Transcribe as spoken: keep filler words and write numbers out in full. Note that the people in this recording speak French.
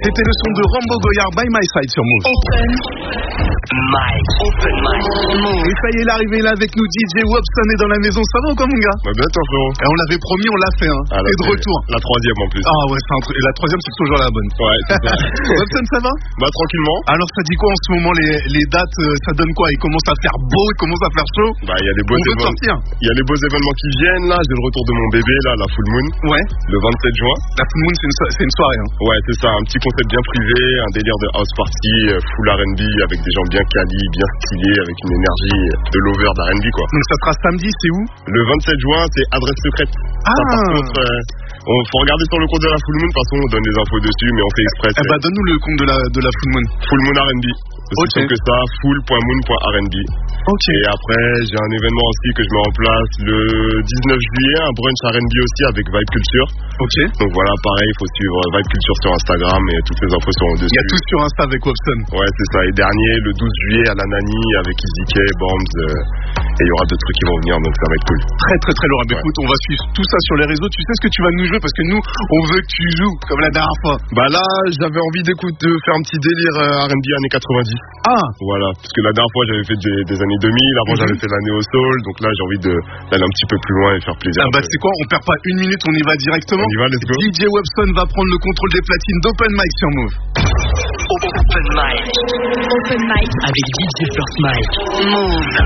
C'était le son de Rambo Goyard by My Side sur Move. Open Mic, Open Mic, Move. Et ça y est, il est arrivé là avec nous, D J Wobson est dans la maison. Ça va ou quoi, mon gars? Bah bien, toi, frérot. Et on l'avait promis, on l'a fait, hein. Ah, là, et de c'est retour. La troisième en plus. Ah ouais, c'est un truc. Et la troisième, c'est toujours la bonne. Ouais, c'est ça. Wobson, ça va? Bah tranquillement. Alors, ça dit quoi en ce moment, les, les dates, euh, ça donne quoi? Il commence à faire beau, il commence à faire chaud. Bah il y a les beaux On veut événements. sortir. Il y a les beaux événements qui viennent là. J'ai le retour de mon bébé là, la Full Moon, Ouais. le vingt-sept juin. La Full Moon, c'est une, so- c'est une soirée, hein. Ouais, c'est ça, un petit concept bien privé, un délire de house party, euh, full R and B avec des gens bien quali, bien stylés, avec une énergie de lover d'R and B quoi. Donc, ça sera samedi, c'est où? Le vingt-sept juin, c'est adresse secrète. Ah. Ça, par contre, euh, on faut regarder sur le compte de la Full Moon. De toute façon, on donne les infos dessus, mais on fait exprès. Eh bah, donne-nous le compte de la, de la Full Moon. Full Moon R and B. Aussi Ok. simple que ça, full point moon point R and B. Ok. Et après, j'ai un événement aussi que je mets en place le dix-neuf juillet, un brunch R and B aussi avec Vibe Culture. Ok. Donc voilà, pareil, il faut suivre Vibe Culture sur Instagram et toutes les infos seront dessus. Il y a tout sur Insta avec Wobson. Ouais, c'est ça. Et dernier, le douze juillet à la Nani avec Easy K, Bombs. Euh, et il y aura d'autres trucs qui vont venir, donc ça va être cool. Très très très lourd. Bah, Ouais. écoute, on va suivre tout ça sur les réseaux. Tu sais ce que tu vas nous jouer parce que nous, on veut que tu joues comme la dernière fois. Bah là, j'avais envie d'écouter, de faire un petit délire euh, R and B années quatre-vingt-dix. Ah. Voilà, parce que la dernière fois j'avais fait des, des années deux mille, avant Mhm. j'avais fait la Neo Soul, donc là j'ai envie de, d'aller un petit peu plus loin et faire plaisir. Ah bah un peu. c'est quoi, on perd pas une minute, on y va directement. On y va, let's go. D J Wobson va prendre le contrôle des platines d'Open Mic sur Move. Open Mic, Open Mic avec D J First Mic, Move.